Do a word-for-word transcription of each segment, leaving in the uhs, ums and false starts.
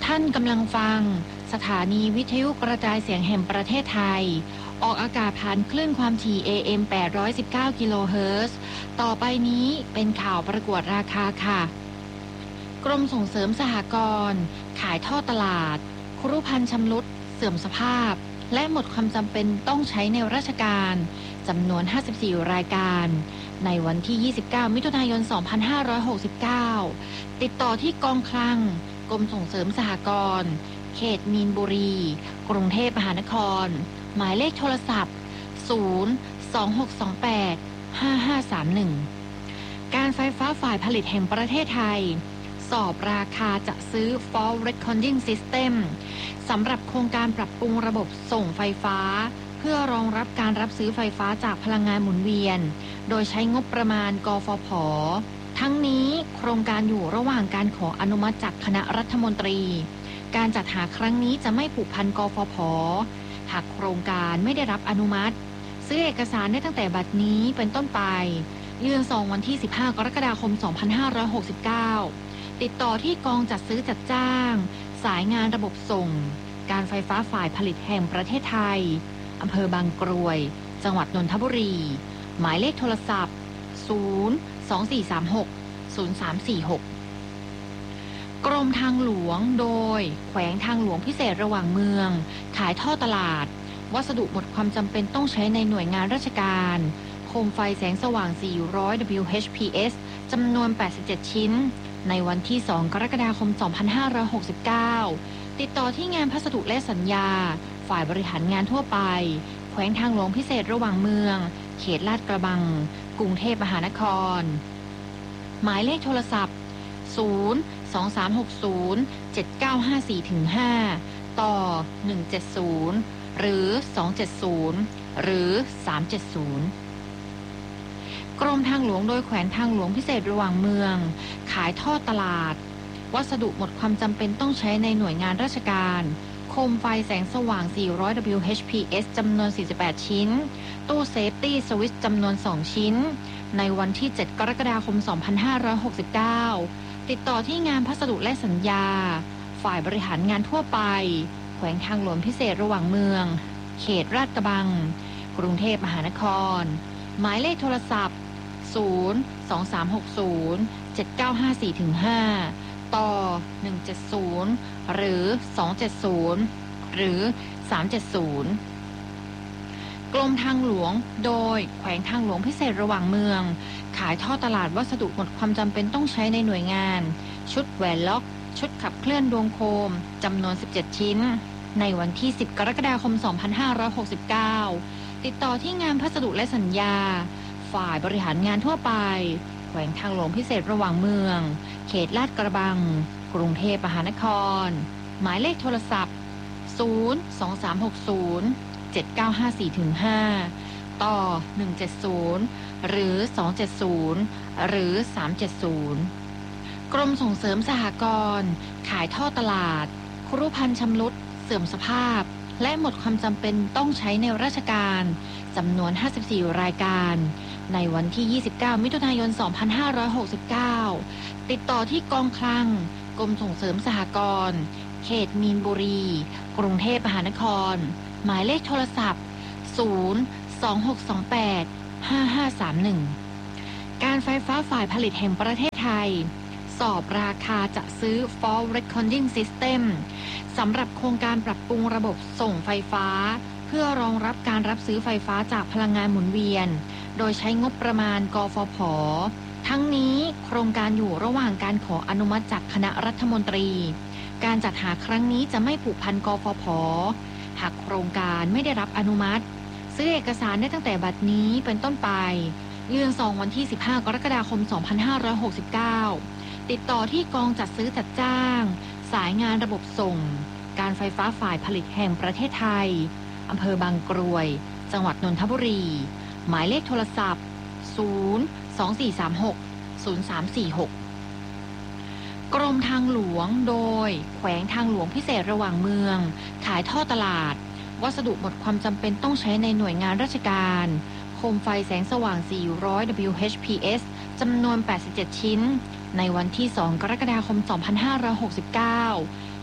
ท่านกำลังฟังสถานีวิทยุกระจายเสียงแห่งประเทศไทยออกอากาศผ่านคลื่นความถี่ เอ เอ็ม แปดร้อยสิบเก้า กิโลเฮิรตซ์ต่อไปนี้เป็นข่าวประกวดราคาค่ะกรมส่งเสริมสหกรณ์ขายท่อตลาดครุภัณฑ์ชำรุดเสื่อมสภาพและหมดความจำเป็นต้องใช้ในราชการจำนวนห้าสิบสี่รายการในวันที่ยี่สิบเก้ามิถุนายนสองพันห้าร้อยหกสิบเก้าติดต่อที่กองคลังกรมส่งเสริมสหกรณ์เขตมีนบุรีกรุงเทพมหานครหมายเลขโทรศัพท์ศูนย์ สอง หก สอง แปด ห้า ห้า สาม หนึ่งการไฟฟ้าฝ่ายผลิตแห่งประเทศไทยสอบราคาจะซื้อ Fault Recording System สำหรับโครงการปรับปรุงระบบส่งไฟฟ้าเพื่อรองรับการรับซื้อไฟฟ้าจากพลังงานหมุนเวียนโดยใช้งบประมาณกฟผ.ทั้งนี้โครงการอยู่ระหว่างการขออนุมัติจากคณะรัฐมนตรีการจัดหาครั้งนี้จะไม่ผูกพันกฟผ.หากโครงการไม่ได้รับอนุมัติซื้อเอกสารได้ตั้งแต่บัดนี้เป็นต้นไปยื่นซองวันที่สิบห้ากรกฎาคมสองพันห้าร้อยหกสิบเก้าติดต่อที่กองจัดซื้อจัดจ้างสายงานระบบส่งการไฟฟ้าฝ่ายผลิตแห่งประเทศไทยอำเภอบางกรวยจังหวัดนนทบุรีหมายเลขโทรศัพท์ศูนย์ สอง สี่ สาม หก ศูนย์ สาม สี่ หกกรมทางหลวงโดยแขวงทางหลวงพิเศษระหว่างเมืองขายท่อตลาดวัสดุหมดความจำเป็นต้องใช้ในหน่วยงานราชการโคมไฟแสงสว่าง สี่ร้อย ดับเบิลยู เอช พี เอส จำนวน แปดสิบเจ็ด ชิ้นในวันที่ สอง กรกฎาคม สองพันห้าร้อยหกสิบเก้าติดต่อที่งานพัสดุและสัญญาฝ่ายบริหารงานทั่วไปแขวงทางหลวงพิเศษระหว่างเมืองเขตลาดกระบังกรุงเทพมหานครหมายเลขโทรศัพท์ศูนย์ สอง สาม หก ศูนย์ เจ็ด เก้า ห้า สี่ ห้า ต่อหนึ่งเจ็ดศูนย์หรือสองเจ็ดศูนย์หรือสามเจ็ดศูนย์กรมทางหลวงโดยแขวงทางหลวงพิเศษระหว่างเมืองขายท่อตลาดวัสดุหมดความจำเป็นต้องใช้ในหน่วยงานราชการโคมไฟแสงสว่าง สี่ร้อย ดับเบิลยู เอช พี เอส จำนวน สี่สิบแปด ชิ้นตู้เซฟตี้สวิตช์จำนวน สอง ชิ้นในวันที่ เจ็ด กรกฎาคม สองพันห้าร้อยหกสิบเก้าติดต่อที่งานพัสดุและสัญญาฝ่ายบริหารงานทั่วไปแขวงทางหลวงพิเศษระหว่างเมืองเขตลาดกระบังกรุงเทพมหานครหมายเลขโทรศัพท์ศูนย์ สอง สาม หก ศูนย์ เจ็ด เก้า ห้า สี่ ห้า ต่อหนึ่งเจ็ดศูนย์หรือสองเจ็ดศูนย์หรือสามเจ็ดศูนย์กรมทางหลวงโดยแขวงทางหลวงพิเศษระหว่างเมืองขายท่อตลาดวัสดุหมดความจำเป็นต้องใช้ในหน่วยงานชุดแหวนล็อกชุดขับเคลื่อนดวงโคมจำนวนสิบเจ็ดชิ้นในวันที่สิบกรกฎาคมสองพันห้าร้อยหกสิบเก้าติดต่อที่งานพัสดุและสัญญาฝ่ายบริหารงานทั่วไปแขวงทางหลวงพิเศษระหว่างเมืองเขตลาดกระบังกรุงเทพมหานครหมายเลขโทรศัพท์ศูนย์ สอง สาม หก ศูนย์ เจ็ด เก้า ห้า สี่ ห้า ต่อหนึ่งเจ็ดศูนย์หรือสองเจ็ดศูนย์หรือสามเจ็ดศูนย์กรมส่งเสริมสหกรณ์ขายท่อตลาดครุภัณฑ์ชำรุดเสื่อมสภาพและหมดความจำเป็นต้องใช้ในราชการจำนวนห้าสิบสี่รายการในวันที่ยี่สิบเก้ามิถุนายนสองพันห้าร้อยหกสิบเก้าติดต่อที่กองคลังกรมส่งเสริมสหกรณ์เขตมีนบุรีกรุงเทพมหานครหมายเลขโทรศัพท์ศูนย์ สอง หก สอง แปด ห้า ห้า สาม หนึ่งการไฟฟ้าฝ่ายผลิตแห่งประเทศไทยสอบราคาจะซื้อ Fault Recording System สำหรับโครงการปรับปรุงระบบส่งไฟฟ้าเพื่อรองรับการรับซื้อไฟฟ้าจากพลังงานหมุนเวียนโดยใช้งบประมาณกฟผ.ทั้งนี้โครงการอยู่ระหว่างการขออนุมัติจากคณะรัฐมนตรีการจัดหาครั้งนี้จะไม่ผูกพันกฟผ.หากโครงการไม่ได้รับอนุมัติซื้อเอกสารได้ตั้งแต่บัดนี้เป็นต้นไปยื่นซองวันที่สิบห้ากรกฎาคมสองพันห้าร้อยหกสิบเก้าติดต่อที่กองจัดซื้อจัดจ้างสายงานระบบส่งการไฟฟ้าฝ่ายผลิตแห่งประเทศไทยอำเภอบางกรวยจังหวัดนนทบุรีหมายเลขโทรศัพท์ศูนย์ สอง สี่ สาม หก ศูนย์ สาม สี่ หกกรมทางหลวงโดยแขวงทางหลวงพิเศษระหว่างเมืองขายท่อตลาดวัสดุหมดความจำเป็นต้องใช้ในหน่วยงานราชการโคมไฟแสงสว่าง สี่ร้อย ดับเบิลยู เอช พี เอส จำนวน แปดสิบเจ็ด ชิ้นในวันที่ สอง กรกฎาคม สองพันห้าร้อยหกสิบเก้า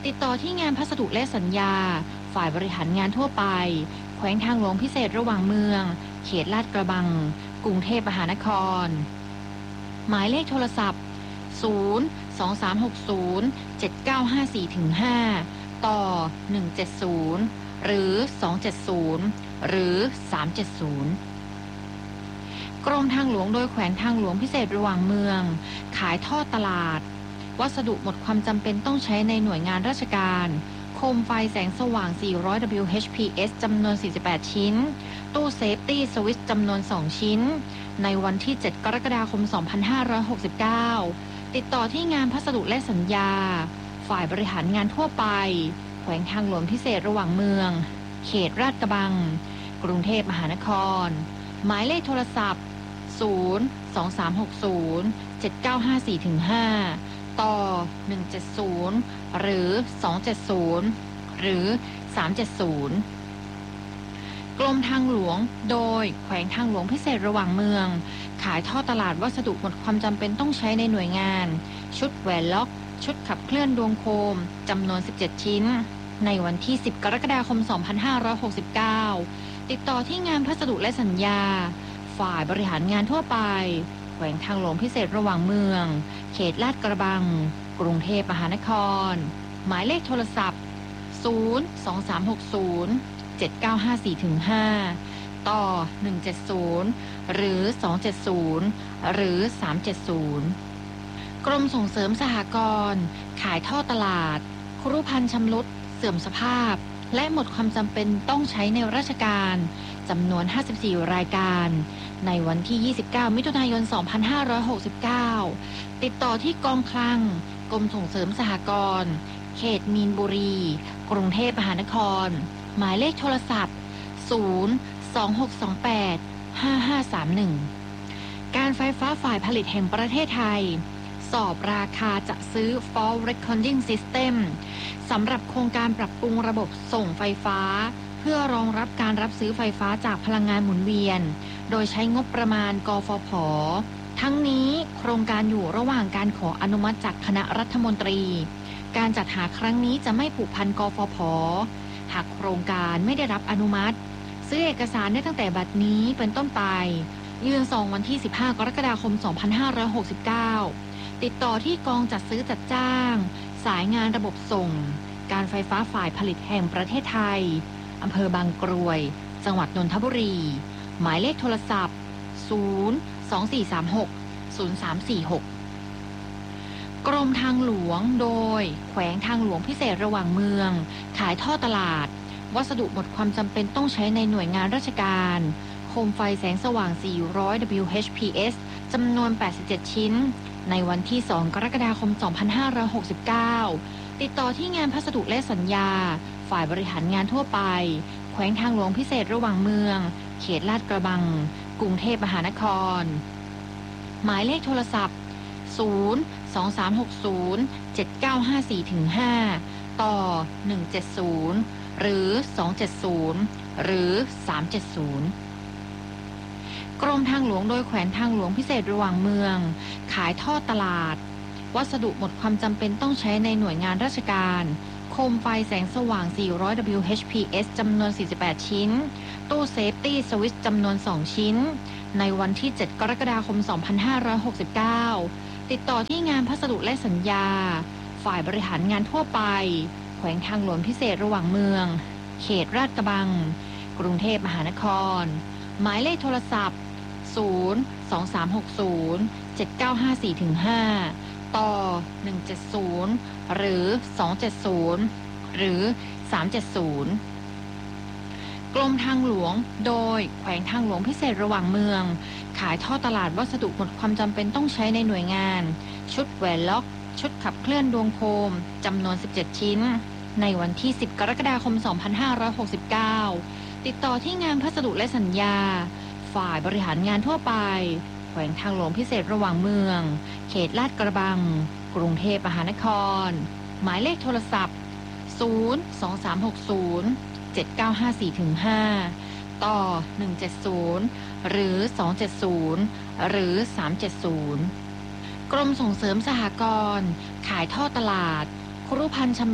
ติดต่อที่งานพัสดุและสัญญาฝ่ายบริหารงานทั่วไปแขวงทางหลวงพิเศษระหว่างเมืองเขตลาดกระบังกรุงเทพมหานครหมายเลขโทรศัพท์ศูนย์ สอง สาม หก ศูนย์ เจ็ด เก้า ห้า สี่ ห้า ต่อหนึ่ง เจ็ด ศูนย์ หรือสอง เจ็ด ศูนย์ หรือสาม เจ็ด ศูนย์กรมทางหลวงโดยแขวงทางหลวงพิเศษระหว่างเมืองขายทอดตลาดวัสดุหมดความจำเป็นต้องใช้ในหน่วยงานราชการโคมไฟแสงสว่าง สี่ร้อย ดับเบิลยู เอช พี เอส จำนวน สี่สิบแปด ชิ้นตู้เซฟตี้สวิตช์จำนวน สอง ชิ้นในวันที่ เจ็ด กรกฎาคม สองพันห้าร้อยหกสิบเก้า ติดต่อที่งานพัสดุและสัญญาฝ่ายบริหารงานทั่วไปแขวงทางหลวงพิเศษระหว่างเมืองเขตลาดกระบังกรุงเทพมหานครหมายเลขโทรศัพท์ศูนย์ สอง สาม หก ศูนย์ เจ็ด เก้า ห้า สี่ ห้า ต่อหนึ่ง เจ็ด ศูนย์หรือสอง เจ็ด ศูนย์หรือสาม เจ็ด ศูนย์กรมทางหลวงโดยแขวงทางหลวงพิเศษระหว่างเมืองขายท่อตลาดวัสดุหมดความจำเป็นต้องใช้ในหน่วยงานชุดแหวนล็อกชุดขับเคลื่อนดวงโคมจำนวนสิบเจ็ดชิ้นในวันที่สิบกรกฎาคมสองพันห้าร้อยหกสิบเก้าติดต่อที่งานพัสดุและสัญญาฝ่ายบริหารงานทั่วไปแขวงทางหลวงพิเศษระหว่างเมืองเขตลาดกระบังกรุงเทพมหานครหมายเลขโทรศัพท์ศูนย์ สอง สาม หก ศูนย์ เจ็ด เก้า ห้า สี่ ห้า ต่อหนึ่ง เจ็ด ศูนย์หรือสอง เจ็ด ศูนย์หรือสาม เจ็ด ศูนย์กรมส่งเสริมสหกรณ์ขายท่อตลาดครุภัณฑ์ชำรุดเสื่อมสภาพและหมดความจำเป็นต้องใช้ในราชการจำนวนห้าสิบสี่รายการในวันที่ยี่สิบเก้ามิถุนายนสองพันห้าร้อยหกสิบเก้าติดต่อที่กองคลังกรมส่งเสริมสหกรณ์เขตมีนบุรีกรุงเทพมหานครหมายเลขโทรศัพท์ศูนย์ สอง หก สอง แปด ห้า ห้า สาม หนึ่งการไฟฟ้าฝ่ายผลิตแห่งประเทศไทยสอบราคาจะซื้อ Fault Recording System สำหรับโครงการปรับปรุงระบบส่งไฟฟ้าเพื่อรองรับการรับซื้อไฟฟ้าจากพลังงานหมุนเวียนโดยใช้งบประมาณกฟผ.ทั้งนี้โครงการอยู่ระหว่างการขออนุมัติจากคณะรัฐมนตรีการจัดหาครั้งนี้จะไม่ผูกพันกฟผ.หากโครงการไม่ได้รับอนุมัติซื้อเอกสารได้ตั้งแต่บัดนี้เป็นต้นไปยื่นซองวันที่สิบห้ากรกฎาคมสองพันห้าร้อยหกสิบเก้าติดต่อที่กองจัดซื้อจัดจ้างสายงานระบบส่งการไฟฟ้าฝ่ายผลิตแห่งประเทศไทยอำเภอบางกรวยจังหวัดนนทบุรีหมายเลขโทรศัพท์ศูนย์ สอง สี่ สาม หก ศูนย์ สาม สี่ หกกรมทางหลวงโดยแขวงทางหลวงพิเศษระหว่างเมืองขายท่อตลาดวัสดุหมดความจำเป็นต้องใช้ในหน่วยงานราชการโคมไฟแสงสว่าง สี่ร้อย ดับเบิลยู เอช พี เอส จำนวน แปดสิบเจ็ด ชิ้นในวันที่ สอง กรกฎาคม สองพันห้าร้อยหกสิบเก้าติดต่อที่งานพัสดุและสัญญาฝ่ายบริหารงานทั่วไปแขวงทางหลวงพิเศษระหว่างเมืองเขตลาดกระบังกรุงเทพมหานครหมายเลขโทรศัพท์ศูนย์ สอง สาม หก ศูนย์ เจ็ด เก้า ห้า สี่ ห้า ต่อหนึ่ง เจ็ด ศูนย์หรือสอง เจ็ด ศูนย์หรือสาม เจ็ด ศูนย์กรมทางหลวงโดยแขวงทางหลวงพิเศษระหว่างเมืองขายท่อตลาดวัสดุหมดความจำเป็นต้องใช้ในหน่วยงานราชการโคมไฟแสงสว่าง สี่ร้อย ดับเบิลยู เอช พี เอส จำนวน สี่สิบแปด ชิ้นตู้เซฟตี้สวิตช์จำนวน สอง ชิ้นในวันที่ เจ็ด กรกฎาคม สองพันห้าร้อยหกสิบเก้าติดต่อที่งานพัสดุและสัญญาฝ่ายบริหารงานทั่วไปแขวงทางหลวงพิเศษระหว่างเมืองเขตลาดกระบังกรุงเทพมหานครหมายเลขโทรศัพท์ศูนย์ สอง สาม หก ศูนย์ เจ็ด เก้า ห้า สี่ ห้า ต่อหนึ่ง เจ็ด ศูนย์หรือสอง เจ็ด ศูนย์หรือสาม เจ็ด ศูนย์กรมทางหลวงโดยแขวงทางหลวงพิเศษระหว่างเมืองขายท่อตลาดวัสดุหมดความจำเป็นต้องใช้ในหน่วยงานชุดแหวนล็อกชุดขับเคลื่อนดวงโคมจำนวนสิบเจ็ดชิ้นในวันที่สิบกรกฎาคมสองพันห้าร้อยหกสิบเก้าติดต่อที่งานพัสดุและสัญญาฝ่ายบริหารงานทั่วไปแขวงทางหลวงพิเศษระหว่างเมืองเขตลาดกระบังกรุงเทพมหานครหมายเลขโทรศัพท์ศูนย์ สอง สาม หก ศูนย์ เจ็ด เก้า ห้า สี่ ห้า ต่อหนึ่ง เจ็ด ศูนย์หรือสอง เจ็ด ศูนย์หรือสาม เจ็ด ศูนย์กรมส่งเสริมสหกรณ์ขายท่อตลาดครุภัณฑ์ชำรุด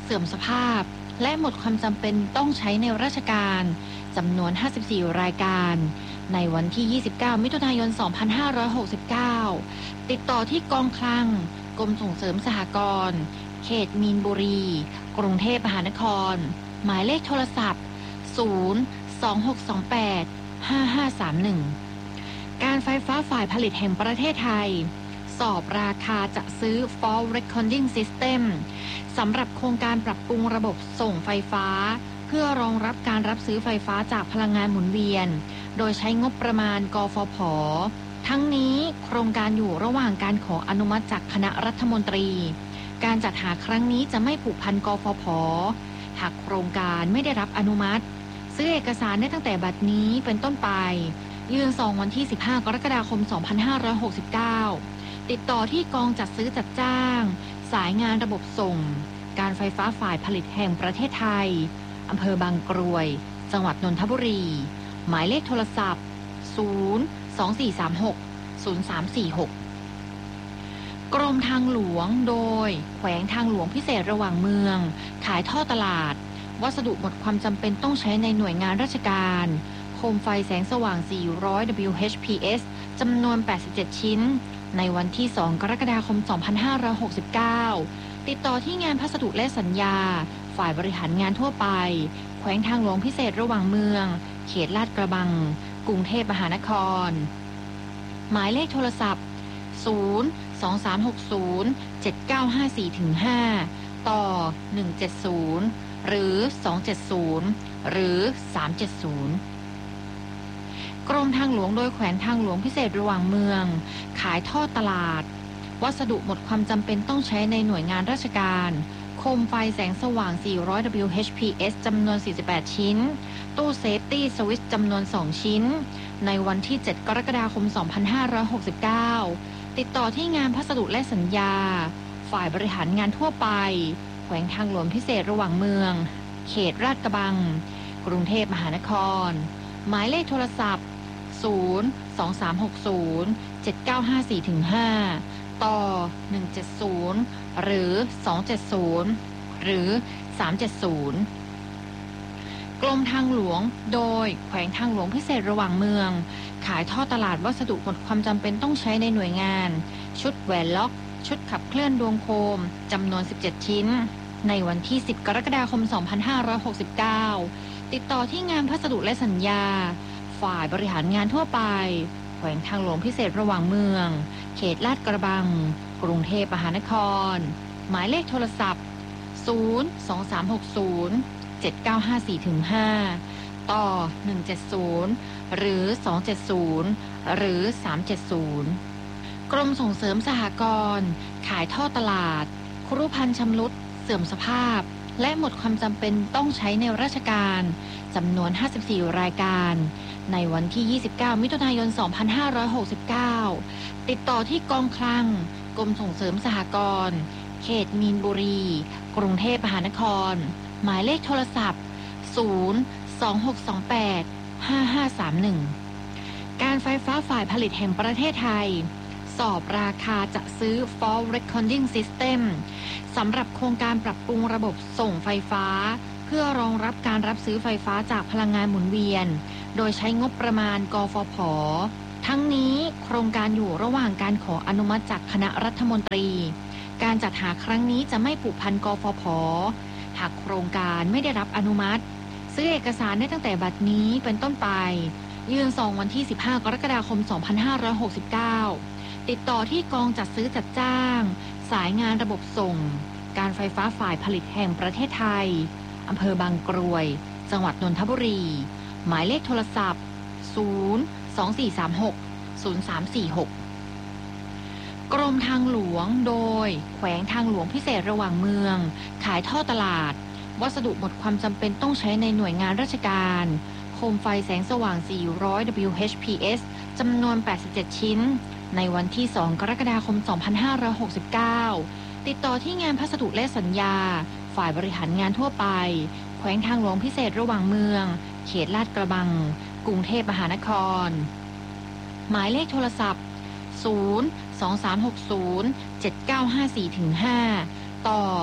เสื่อมสภาพและหมดความจำเป็นต้องใช้ในราชการจำนวนห้าสิบสี่รายการในวันที่ยี่สิบเก้ามิถุนายนสองพันห้าร้อยหกสิบเก้าติดต่อที่กองคลังกรมส่งเสริมสหกรณ์เขตมีนบุรีกรุงเทพมหานครหมายเลขโทรศัพท์ศูนย์ สอง หก สอง แปด ห้า ห้า สาม หนึ่งการไฟฟ้าฝ่ายผลิตแห่งประเทศไทยสอบราคาจะซื้อ Fault Recording System สำหรับโครงการปรับปรุงระบบส่งไฟฟ้าเพื่อรองรับการรับซื้อไฟฟ้าจากพลังงานหมุนเวียนโดยใช้งบประมาณกฟผ.ทั้งนี้โครงการอยู่ระหว่างการขออนุมัติจากคณะรัฐมนตรีการจัดหาครั้งนี้จะไม่ผูกพันกฟผ.หากโครงการไม่ได้รับอนุมัติซื้อเอกสารได้ตั้งแต่บัดนี้เป็นต้นไปยื่นซองวันที่สิบห้ากรกฎาคมสองพันห้าร้อยหกสิบเก้าติดต่อที่กองจัดซื้อจัดจ้างสายงานระบบส่งการไฟฟ้าฝ่ายผลิตแห่งประเทศไทยอำเภอบางกรวยจังหวัดนนทบุรีหมายเลขโทรศัพท์ศูนย์ สอง สี่ สาม หก ศูนย์ สาม สี่ หกกรมทางหลวงโดยแขวงทางหลวงพิเศษระหว่างเมืองขายท่อตลาดวัสดุหมดความจำเป็นต้องใช้ในหน่วยงานราชการโคมไฟแสงสว่าง สี่ร้อย ดับเบิลยู เอช พี เอส จำนวน แปดสิบเจ็ด ชิ้นในวันที่ สอง กรกฎาคม สองพันห้าร้อยหกสิบเก้าติดต่อที่งานพัสดุและสัญญาฝ่ายบริหารงานทั่วไปแขวงทางหลวงพิเศษระหว่างเมืองเขตลาดกระบังกรุงเทพมหานครหมายเลขโทรศัพท์ศูนย์ สอง สาม หก ศูนย์ เจ็ด เก้า ห้า สี่ ห้า ต่อหนึ่งเจ็ดศูนย์หรือสองเจ็ดศูนย์หรือสามเจ็ดศูนย์กรมทางหลวงโดยแขวงทางหลวงพิเศษระหว่างเมืองขายท่อตลาดวัสดุหมดความจำเป็นต้องใช้ในหน่วยงานราชการโคมไฟแสงสว่าง สี่ร้อย ดับเบิลยู เอช พี เอส จำนวน สี่สิบแปด ชิ้นตู้เซฟตี้สวิตช์จำนวน สอง ชิ้นในวันที่ เจ็ด กรกฎาคม สองพันห้าร้อยหกสิบเก้าติดต่อที่งานพัสดุและสัญญาฝ่ายบริหารงานทั่วไปแขวงทางหลวงพิเศษระหว่างเมืองเขตลาดกระบังกรุงเทพมหานครหมายเลขโทรศัพท์ศูนย์ สอง สาม หก ศูนย์ เจ็ด เก้า ห้า สี่ ห้า ต่อหนึ่งเจ็ดศูนย์หรือสองเจ็ดศูนย์หรือสามเจ็ดศูนย์กรมทางหลวงโดยแขวงทางหลวงพิเศษระหว่างเมืองขายท่อตลาดวัสดุหมดความจำเป็นต้องใช้ในหน่วยงานชุดแหวนล็อกชุดขับเคลื่อนดวงโคมจำนวนสิบเจ็ดชิ้นในวันที่สิบกรกฎาคมสองพันห้าร้อยหกสิบเก้าติดต่อที่งานพัสดุและสัญญาฝ่ายบริหารงานทั่วไปแขวงทางหลวงพิเศษระหว่างเมืองเขตลาดกระบังกรุงเทพมหานครหมายเลขโทรศัพท์ศูนย์ สอง สาม หก ศูนย์ เจ็ด เก้า ห้า สี่ ห้า ต่อหนึ่งเจ็ดศูนย์หรือสองเจ็ดศูนย์หรือสามเจ็ดศูนย์กรมส่งเสริมสหกรณ์ขายท่อตลาดครุภัณฑ์ชำรุดเสื่อมสภาพและหมดความจำเป็นต้องใช้ในราชการจำนวนห้าสิบสี่รายการในวันที่ยี่สิบเก้ามิถุนายนสองพันห้าร้อยหกสิบเก้าติดต่อที่กองคลังกรมส่งเสริมสหกรณ์เขตมีนบุรีกรุงเทพมหานครหมายเลขโทรศัพท์ศูนย์ สอง หก สอง แปด ห้า ห้า สาม หนึ่งการไฟฟ้าฝ่ายผลิตแห่งประเทศไทยสอบราคาจะซื้อ Fault Recording System สำหรับโครงการปรับปรุงระบบส่งไฟฟ้าเพื่อรองรับการรับซื้อไฟฟ้าจากพลังงานหมุนเวียนโดยใช้งบประมาณกฟผ.ทั้งนี้โครงการอยู่ระหว่างการขออนุมัติจากคณะรัฐมนตรีการจัดหาครั้งนี้จะไม่ผูกพันกฟผ.หากโครงการไม่ได้รับอนุมัติซื้อเอกสารได้ตั้งแต่บัดนี้เป็นต้นไปยื่นซองวันที่สิบห้ากรกฎาคมสองพันห้าร้อยหกสิบเก้าติดต่อที่กองจัดซื้อจัดจ้างสายงานระบบส่งการไฟฟ้าฝ่ายผลิตแห่งประเทศไทยอำเภอบางกรวยจังหวัดนนทบุรีหมายเลขโทรศัพท์ศูนย์ สอง สี่ สาม หก ศูนย์ สาม สี่ หกกรมทางหลวงโดยแขวงทางหลวงพิเศษระหว่างเมืองขายท่อตลาดวัสดุหมดความจำเป็นต้องใช้ในหน่วยงานราชการโคมไฟแสงสว่าง สี่ร้อย ดับเบิลยู เอช พี เอส จำนวน แปดสิบเจ็ด ชิ้นในวันที่ สอง กรกฎาคม สองพันห้าร้อยหกสิบเก้าติดต่อที่งานพัสดุและสัญญาฝ่ายบริหารงานทั่วไปแขวงทางหลวงพิเศษระหว่างเมืองเขตลาดกระบังกรุงเทพมหานครหมายเลขโทรศัพท์ศูนย์ สอง สาม หก ศูนย์ เจ็ด เก้า ห้า สี่ ห้า ต่อ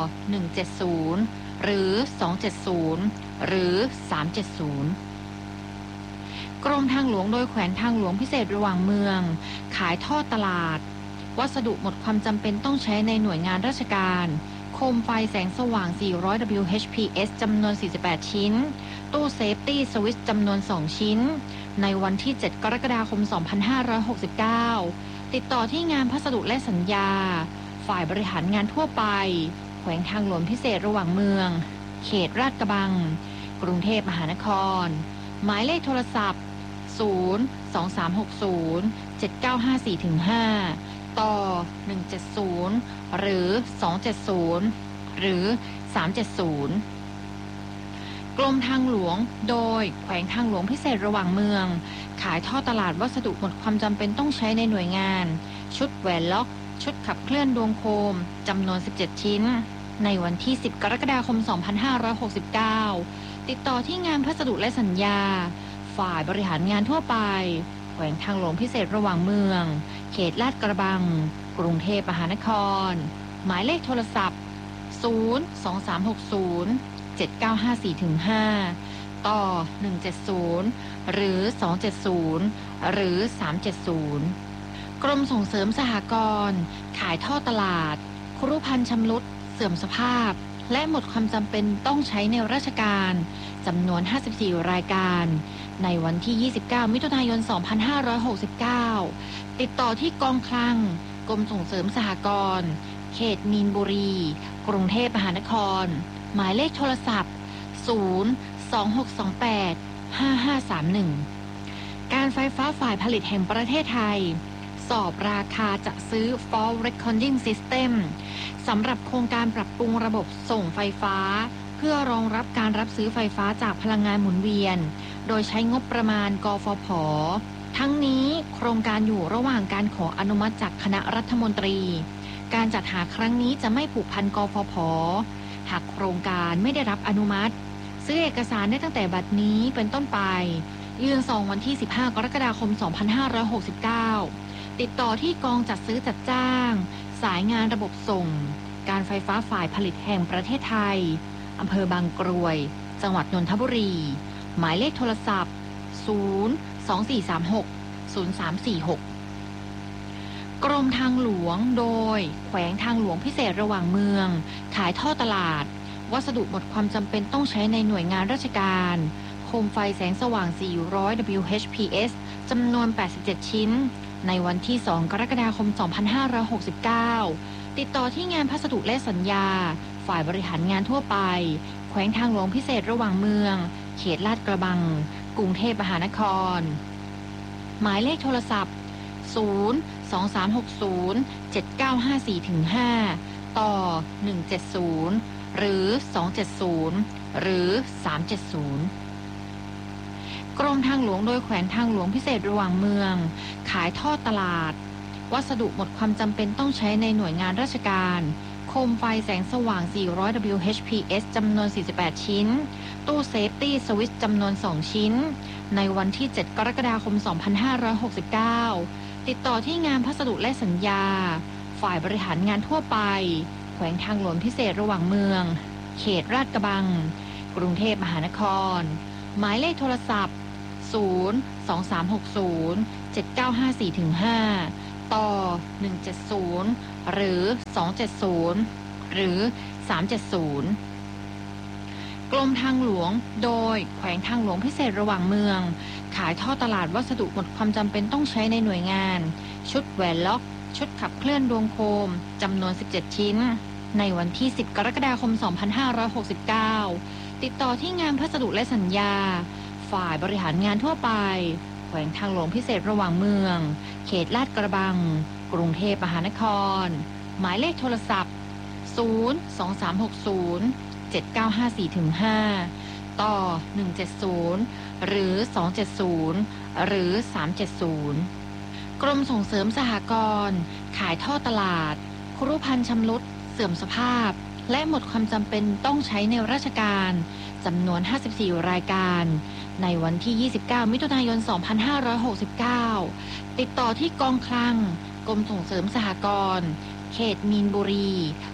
หนึ่งเจ็ดศูนย์หรือสองเจ็ดศูนย์หรือสามเจ็ดศูนย์กรมทางหลวงโดยแขวงทางหลวงพิเศษระหว่างเมืองขายทอดตลาดวัสดุหมดความจำเป็นต้องใช้ในหน่วยงานราชการโคมไฟแสงสว่าง สี่ร้อย ดับเบิลยู เอช พี เอส จำนวน สี่สิบแปด ชิ้นตู้เซฟตี้สวิตช์จำนวน สอง ชิ้นในวันที่ เจ็ด กรกฎาคม สองพันห้าร้อยหกสิบเก้า ติดต่อที่งานพัสดุและสัญญาฝ่ายบริหารงานทั่วไปแขวงทางหลวงพิเศษระหว่างเมืองเขตลาดกระบังกรุงเทพมหานครหมายเลขโทรศัพท์ศูนย์ สอง สาม หก ศูนย์ เจ็ด เก้า ห้า สี่ ห้า ต่อหนึ่งเจ็ดศูนย์หรือสองเจ็ดศูนย์หรือสามเจ็ดศูนย์กรมทางหลวงโดยแขวงทางหลวงพิเศษระหว่างเมืองขายท่อตลาดวัสดุหมดความจำเป็นต้องใช้ในหน่วยงานชุดแหวนล็อกชุดขับเคลื่อนดวงโคมจำนวนสิบเจ็ดชิ้นในวันที่สิบกรกฎาคมสองพันห้าร้อยหกสิบเก้าติดต่อที่งานพัสดุและสัญญาฝ่ายบริหารงานทั่วไปแขวงทางหลวงพิเศษระหว่างเมืองเขตลาดกระบังกรุงเทพมหานครหมายเลขโทรศัพท์ศูนย์ สอง สาม หก ศูนย์ เจ็ด เก้า ห้า สี่ ห้า ต่อหนึ่งเจ็ดศูนย์หรือสองเจ็ดศูนย์หรือสามเจ็ดศูนย์กรมส่งเสริมสหกรณ์ขายท่อตลาดครุภัณฑ์ชำรุดเสื่อมสภาพและหมดความจำเป็นต้องใช้ในราชการจำนวนห้าสิบสี่รายการในวันที่ยี่สิบเก้ามิถุนายนสองพันห้าร้อยหกสิบเก้าติดต่อที่กองคลังกรมส่งเสริมสหกรณ์เขตมีนบุรีกรุงเทพมหานครหมายเลขโทรศัพท์ศูนย์ สอง หก สอง แปด ห้า ห้า สาม หนึ่งการไฟฟ้าฝ่ายผลิตแห่งประเทศไทยสอบราคาจะซื้อ Fault Recording System สำหรับโครงการปรับปรุงระบบส่งไฟฟ้าเพื่อรองรับการรับซื้อไฟฟ้าจากพลังงานหมุนเวียนโดยใช้งบประมาณกฟผ.ทั้งนี้โครงการอยู่ระหว่างการขออนุมัติจากคณะรัฐมนตรีการจัดหาครั้งนี้จะไม่ผูกพันกฟผ.หากโครงการไม่ได้รับอนุมัติซื้อเอกสารได้ตั้งแต่บัดนี้เป็นต้นไปยื่นซองวันที่สิบห้ากรกฎาคมสองพันห้าร้อยหกสิบเก้าติดต่อที่กองจัดซื้อจัดจ้างสายงานระบบส่งการไฟฟ้าฝ่ายผลิตแห่งประเทศไทยอำเภอบางกรวยจังหวัดนนทบุรีหมายเลขโทรศัพท์ศูนย์ สอง สี่ สาม หก ศูนย์ สาม สี่ หกกรมทางหลวงโดยแขวงทางหลวงพิเศษระหว่างเมืองขายท่อตลาดวัสดุหมดความจำเป็นต้องใช้ในหน่วยงานราชการโคมไฟแสงสว่าง สี่ร้อย ดับเบิลยู เอช พี เอส จำนวน แปดสิบเจ็ด ชิ้นในวันที่ สอง กรกฎาคม สองพันห้าร้อยหกสิบเก้าติดต่อที่งานพัสดุและสัญญาฝ่ายบริหารงานทั่วไปแขวงทางหลวงพิเศษระหว่างเมืองเขตลาดกระบังกรุงเทพมหานครหมายเลขโทรศัพท์ศูนย์ สอง สาม หก ศูนย์ เจ็ด เก้า ห้า สี่ ห้า ต่อหนึ่งเจ็ดศูนย์หรือสองเจ็ดศูนย์หรือสามเจ็ดศูนย์กรมทางหลวงโดยแขวงทางหลวงพิเศษระหว่างเมืองขายทอดตลาดวัสดุหมดความจำเป็นต้องใช้ในหน่วยงานราชการโคมไฟแสงสว่าง สี่ร้อย ดับเบิลยู เอช พี เอส จำนวน สี่สิบแปด ชิ้นตู้เซฟตี้สวิตช์จำนวน สอง ชิ้นในวันที่ เจ็ด กรกฎาคม สองพันห้าร้อยหกสิบเก้าติดต่อที่งานพัสดุและสัญญาฝ่ายบริหารงานทั่วไปแขวงทางหลวงพิเศษระหว่างเมืองเขตลาดกระบังกรุงเทพมหานครหมายเลขโทรศัพท์ศูนย์ สอง สาม หก ศูนย์ เจ็ด เก้า ห้า สี่ ห้า ต่อหนึ่งเจ็ดศูนย์หรือสองเจ็ดศูนย์หรือสามเจ็ดศูนย์กรมทางหลวงโดยแขวงทางหลวงพิเศษระหว่างเมืองขายท่อตลาดวัสดุหมดความจำเป็นต้องใช้ในหน่วยงานชุดแหวนล็อกชุดขับเคลื่อนดวงโคมจำนวนสิบเจ็ดชิ้นในวันที่สิบกรกฎาคมสองพันห้าร้อยหกสิบเก้าติดต่อที่งานพัสดุและสัญญาฝ่ายบริหารงานทั่วไปแขวงทางหลวงพิเศษระหว่างเมืองเขตลาดกระบังกรุงเทพมหานครหมายเลขโทรศัพท์ศูนย์ สอง สาม หก ศูนย์ เจ็ด เก้า ห้า สี่ ห้า ต่อหนึ่งเจ็ดศูนย์หรือสองเจ็ดศูนย์หรือสามเจ็ดศูนย์กรมส่งเสริมสหกรณ์ขายท่อตลาดครุภัณฑ์ชำรุดเสื่อมสภาพและหมดความจำเป็นต้องใช้ในราชการจำนวนห้าสิบสี่รายการในวันที่ยี่สิบเก้ามิถุนายนสองพันห้าร้อยหกสิบเก้าติดต่อที่กองคลังกรมส่งเสริมสหกรณ์เขตมีนบุรี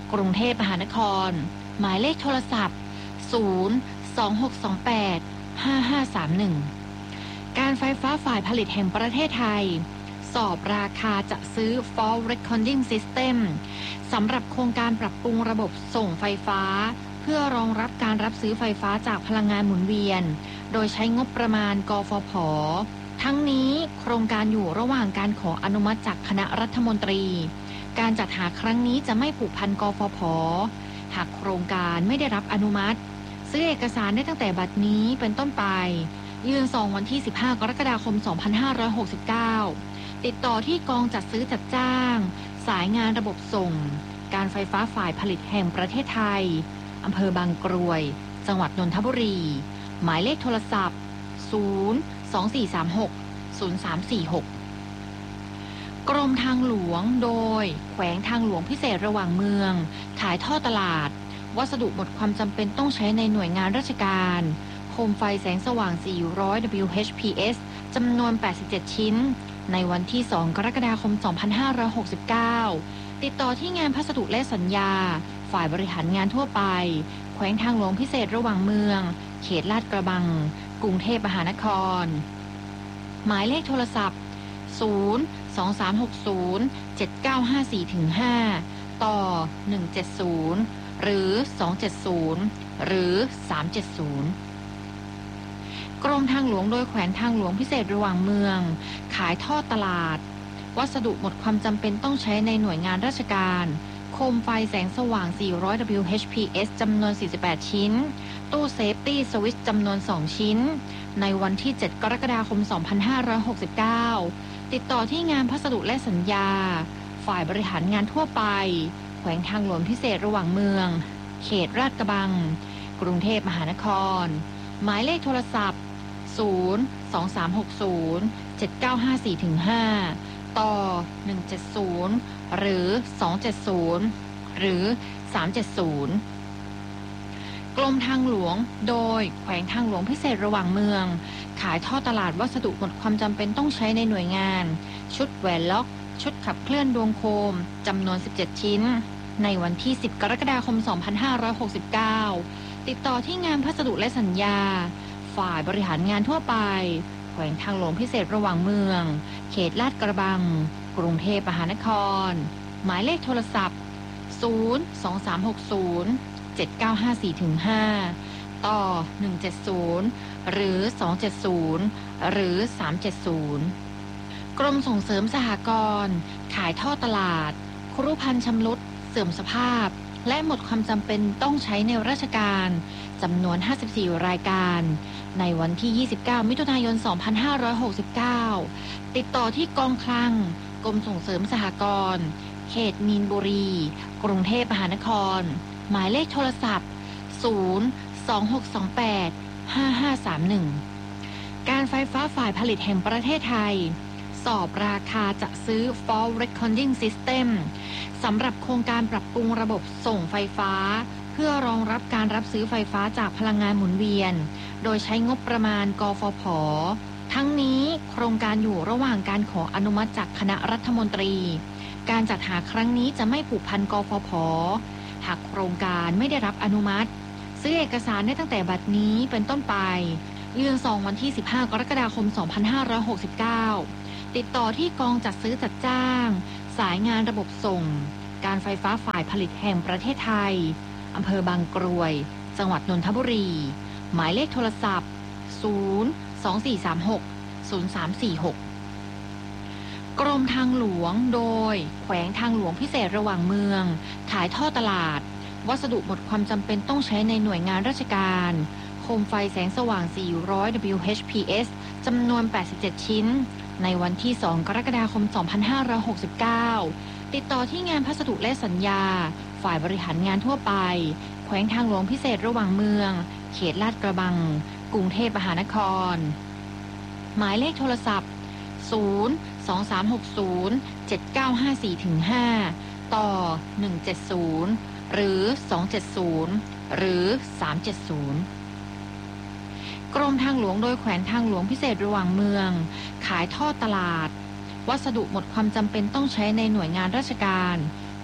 กรุงเทพมหานครหมายเลขโทรศัพท์ศูนย์ สอง หก สอง แปด ห้า ห้า สาม หนึ่งการไฟฟ้าฝ่ายผลิตแห่งประเทศไทยสอบราคาจะซื้อ Fault Recording System สำหรับโครงการปรับปรุงระบบส่งไฟฟ้าเพื่อรองรับการรับซื้อไฟฟ้าจากพลังงานหมุนเวียนโดยใช้งบประมาณกฟผ.ทั้งนี้โครงการอยู่ระหว่างการขออนุมัติจากคณะรัฐมนตรีการจัดหาครั้งนี้จะไม่ผูกพันกฟผ.หากโครงการไม่ได้รับอนุมัติซื้อเอกสารได้ตั้งแต่บัดนี้เป็นต้นไปยื่นซองวันที่สิบห้ากรกฎาคมสองพันห้าร้อยหกสิบเก้าติดต่อที่กองจัดซื้อจัดจ้างสายงานระบบส่งการไฟฟ้าฝ่ายผลิตแห่งประเทศไทยอำเภอบางกรวยจังหวัดนนทบุรีหมายเลขโทรศัพท์ศูนย์ สอง สี่ สาม หก ศูนย์ สาม สี่ หกกรมทางหลวงโดยแขวงทางหลวงพิเศษระหว่างเมืองขายท่อตลาดวัสดุหมดความจำเป็นต้องใช้ในหน่วยงานราชการโคมไฟแสงสว่าง สี่ร้อย ดับเบิลยู เอช พี เอส จำนวน แปดสิบเจ็ด ชิ้นในวันที่ สอง กรกฎาคม สองพันห้าร้อยหกสิบเก้าติดต่อที่งานพัสดุและสัญญาฝ่ายบริหารงานทั่วไปแขวงทางหลวงพิเศษระหว่างเมืองเขตลาดกระบังกรุงเทพมหานครหมายเลขโทรศัพท์ศูนย์ สอง สาม หก ศูนย์ เจ็ด เก้า ห้า สี่ ห้า ต่อ หนึ่ง เจ็ด ศูนย์ หรือ สอง เจ็ด ศูนย์ หรือ สาม เจ็ด ศูนย์กรมทางหลวงโดยแขวงทางหลวงพิเศษระหว่างเมืองขายท่อตลาดวัสดุหมดความจำเป็นต้องใช้ในหน่วยงานราชการโคมไฟแสงสว่าง สี่ร้อย ดับเบิลยู เอช พี เอส จำนวน สี่สิบแปด ชิ้นตู้เซฟตี้สวิตช์จำนวน สอง ชิ้นในวันที่ เจ็ด กรกฎาคม สองพันห้าร้อยหกสิบเก้าติดต่อที่งานพัสดุและสัญญาฝ่ายบริหารงานทั่วไปแขวงทางหลวงพิเศษระหว่างเมืองเขตลาดกระบังกรุงเทพมหานครหมายเลขโทรศัพท์ศูนย์ สอง สาม หก ศูนย์ เจ็ด เก้า ห้า สี่ ห้า ต่อ หนึ่ง เจ็ด ศูนย์ หรือ สอง เจ็ด ศูนย์ หรือ สาม เจ็ด ศูนย์กรมทางหลวงโดยแขวงทางหลวงพิเศษระหว่างเมืองขายท่อตลาดวัสดุหมดความจำเป็นต้องใช้ในหน่วยงานชุดแหวนล็อกชุดขับเคลื่อนดวงโคมจำนวน สิบเจ็ด ชิ้นในวันที่ สิบ กรกฎาคม สองพันห้าร้อยหกสิบเก้าติดต่อที่งานพัสดุและสัญญาฝ่ายบริหารงานทั่วไปแขวงทางหลวงพิเศษระหว่างเมืองเขตลาดกระบังกรุงเทพมหานครหมายเลขโทรศัพท์ศูนย์ สอง สาม หก ศูนย์ เจ็ด เก้า ห้า สี่ ห้า ต่อ หนึ่ง เจ็ด ศูนย์ หรือ สอง เจ็ด ศูนย์ หรือ สาม เจ็ด ศูนย์กรมส่งเสริมสหกรณ์ขายท่อตลาดครุภัณฑ์ชำรุดเสื่อมสภาพและหมดความจำเป็นต้องใช้ในราชการจำนวน ห้าสิบสี่ รายการในวันที่ ยี่สิบเก้า มิถุนายน สองพันห้าร้อยหกสิบเก้าติดต่อที่กองคลังกรมส่งเสริมสหกรณ์เขตมีนบุรีกรุงเทพมหานครหมายเลขโทรศัพท์ศูนย์ สอง หก สอง แปด ห้า ห้า สาม หนึ่งการไฟฟ้าฝ่ายผลิตแห่งประเทศไทยสอบราคาจะซื้อ Fault Recording System สำหรับโครงการปรับปรุงระบบส่งไฟฟ้าเพื่อรองรับการรับซื้อไฟฟ้าจากพลังงานหมุนเวียนโดยใช้งบประมาณกฟผ.ทั้งนี้โครงการอยู่ระหว่างการขออนุมัติจากคณะรัฐมนตรีการจัดหาครั้งนี้จะไม่ผูกพันกฟผ.หากโครงการไม่ได้รับอนุมัติซื้อเอกสารได้ตั้งแต่บัดนี้เป็นต้นไปยื่นซองวันที่ สิบห้ากรกฎาคม สองพันห้าร้อยหกสิบเก้าติดต่อที่กองจัดซื้อจัดจ้างสายงานระบบส่งการไฟฟ้าฝ่ายผลิตแห่งประเทศไทยอำเภอบางกรวยจังหวัดนนทบุรีหมายเลขโทรศัพท์ศูนย์ สอง สี่ สาม หก ศูนย์ สาม สี่ หกกรมทางหลวงโดยแขวงทางหลวงพิเศษระหว่างเมืองขายท่อตลาดวัสดุหมดความจำเป็นต้องใช้ในหน่วยงานราชการโคมไฟแสงสว่าง สี่ร้อย ดับเบิลยู เอช พี เอส จำนวน แปดสิบเจ็ด ชิ้นในวันที่ สอง กรกฎาคม สองพันห้าร้อยหกสิบเก้าติดต่อที่งานพัสดุและสัญญาฝ่ายบริหารงานทั่วไปแขวงทางหลวงพิเศษระหว่างเมืองเขตลาดกระบังกรุงเทพมหานครหมายเลขโทรศัพท์ศูนย์ สอง สาม หก ศูนย์ เจ็ด เก้า ห้า สี่ ห้า ต่อ หนึ่ง เจ็ด ศูนย์ หรือ สอง เจ็ด ศูนย์ หรือ สาม เจ็ด ศูนย์กรมทางหลวงโดยแขวงทางหลวงพิเศษระหว่างเมืองขายท่อตลาดวัสดุหมดความจำเป็นต้องใช้ในหน่วยงานราชการโค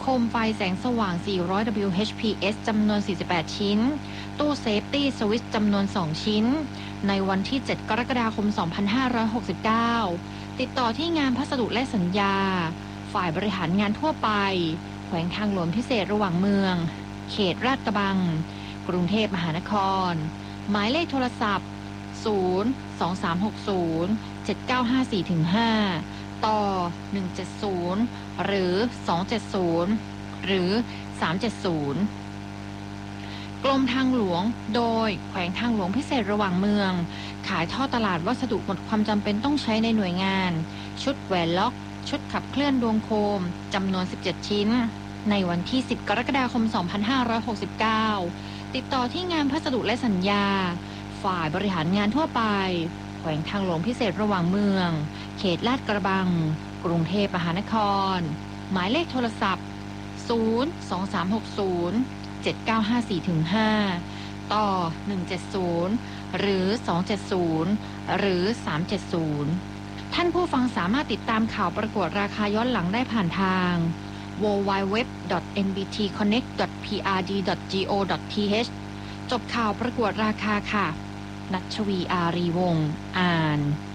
โคมไฟแสงสว่าง สี่ร้อย ดับเบิลยู เอช พี เอส จำนวน สี่สิบแปด ชิ้น ตู้เซฟตี้สวิตช์จำนวน สอง ชิ้น ในวันที่ เจ็ด กรกฎาคม สองพันห้าร้อยหกสิบเก้า ติดต่อที่งานพัสดุและสัญญา ฝ่ายบริหารงานทั่วไป แขวงทางหลวงพิเศษระหว่างเมือง เขตลาดกระบัง กรุงเทพมหานคร หมายเลขโทรศัพท์ ศูนย์ สอง สาม หก ศูนย์ เจ็ด เก้า ห้า สี่ ห้า ต่อ หนึ่ง เจ็ด ศูนย์ หรือ สอง เจ็ด ศูนย์ หรือ สาม เจ็ด ศูนย์ กรมทางหลวงโดยแขวงทางหลวงพิเศษระหว่างเมืองขายท่อตลาดวัสดุหมดความจำเป็นต้องใช้ในหน่วยงานชุดแหวนล็อกชุดขับเคลื่อนดวงโคมจำนวน สิบเจ็ด ชิ้นในวันที่ สิบ กรกฎาคม สองพันห้าร้อยหกสิบเก้า ติดต่อที่งานพัสดุและสัญญาฝ่ายบริหารงานทั่วไปแขวงทางหลวงพิเศษระหว่างเมืองเขตลาดกระบังกรุงเทพมหานครหมายเลขโทรศัพท์ ศูนย์ สอง สาม หก ศูนย์ เจ็ด เก้า ห้า สี่ ห้า ต่อ หนึ่ง เจ็ด ศูนย์ หรือ สอง เจ็ด ศูนย์ หรือ สาม เจ็ด ศูนย์ ท่านผู้ฟังสามารถติดตามข่าวประกวดราคาย้อนหลังได้ผ่านทาง ดับเบิลยู ดับเบิลยู ดับเบิลยู ดอท เอ็น บี ที คอนเน็กต์ ดอท พี อาร์ ดี ดอท จี โอ ดอท ที เอช จบข่าวประกวดราคาค่ะ นัชวีอารีวงศ์อ่าน